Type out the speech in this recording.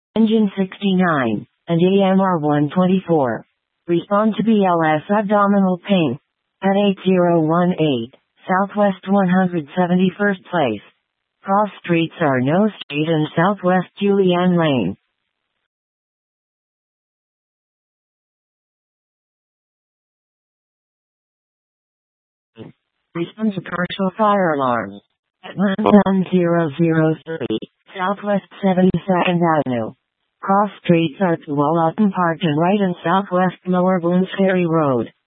Engine 69, and AMR 124. Respond to BLS abdominal pain. At 8018, Southwest 171st Place. Cross streets are No Street and Southwest Julian Lane. Respond to commercial fire alarm. At 11003, Southwest 72nd Avenue. Cross streets are to Wallaton Park and right in Southwest Lower Boones Ferry Road.